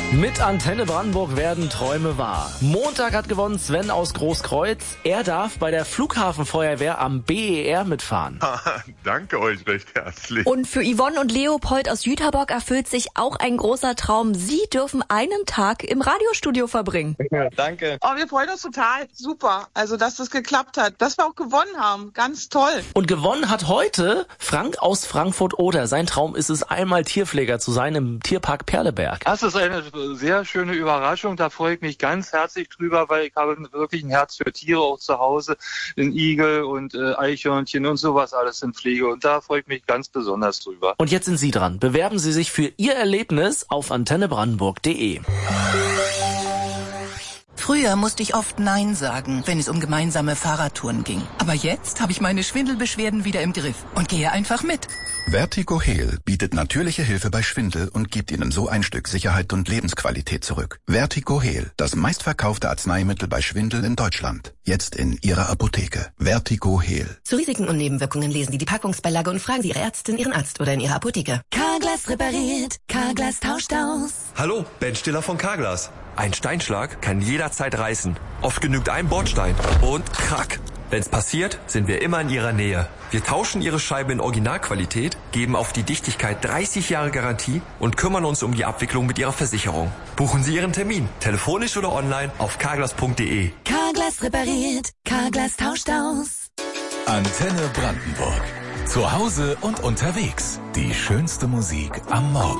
Mit Antenne Brandenburg werden Träume wahr. Montag hat gewonnen Sven aus Großkreuz. Er darf bei der Flughafenfeuerwehr am BER mitfahren. Danke euch recht herzlich. Und für Yvonne und Leopold aus Jüterbock erfüllt sich auch ein großer Traum. Sie dürfen einen Tag im Radiostudio verbringen. Ja, danke. Oh, wir freuen uns total. Super. Also, dass das geklappt hat. Dass wir auch gewonnen haben. Ganz toll. Und gewonnen hat heute Frank aus Frankfurt-Oder. Sein Traum ist es, einmal Tierpfleger zu sein im Tierpark Perleberg. Das ist eine sehr schöne Überraschung. Da freue ich mich ganz herzlich drüber, weil ich habe wirklich ein Herz für Tiere auch zu Hause. Ein Igel und Eichhörnchen und sowas alles in Pflege. Und da freue ich mich ganz besonders drüber. Und jetzt sind Sie dran. Bewerben Sie sich für Ihr Erlebnis auf antennebrandenburg.de. Früher musste ich oft Nein sagen, wenn es um gemeinsame Fahrradtouren ging. Aber jetzt habe ich meine Schwindelbeschwerden wieder im Griff und gehe einfach mit. Vertigo Heal bietet natürliche Hilfe bei Schwindel und gibt Ihnen so ein Stück Sicherheit und Lebensqualität zurück. Vertigo Heal, das meistverkaufte Arzneimittel bei Schwindel in Deutschland. Jetzt in Ihrer Apotheke. Vertigo Heal. Zu Risiken und Nebenwirkungen lesen Sie die Packungsbeilage und fragen Sie Ihre Ärztin, Ihren Arzt oder in Ihrer Apotheke. Carglass repariert, Carglass tauscht aus. Hallo, Ben Stiller von Carglass. Ein Steinschlag kann jederzeit reißen. Oft genügt ein Bordstein und krack. Wenn's passiert, sind wir immer in Ihrer Nähe. Wir tauschen Ihre Scheibe in Originalqualität, geben auf die Dichtigkeit 30 Jahre Garantie und kümmern uns um die Abwicklung mit Ihrer Versicherung. Buchen Sie Ihren Termin, telefonisch oder online auf carglass.de. Carglass repariert, Carglass tauscht aus. Antenne Brandenburg. Zu Hause und unterwegs. Die schönste Musik am Morgen.